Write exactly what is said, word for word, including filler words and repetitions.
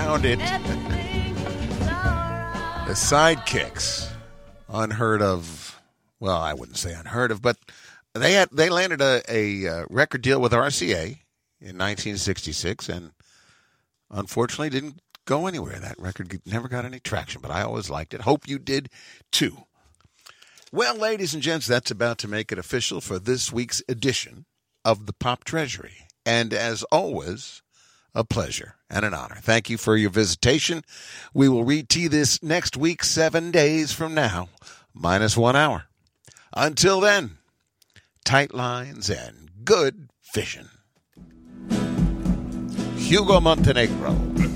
found it. The Sidekicks, unheard of. Well, I wouldn't say unheard of, but they had they landed a, a uh, record deal with R C A in nineteen sixty-six, and unfortunately didn't go anywhere. That record never got any traction, but I always liked it. Hope you did too. Well, ladies and gents, that's about to make it official for this week's edition of the Pop Treasury. And as always, a pleasure and an honor. Thank you for your visitation. We will read to you this next week, seven days from now, minus one hour. Until then, tight lines and good fishing. Hugo Montenegro.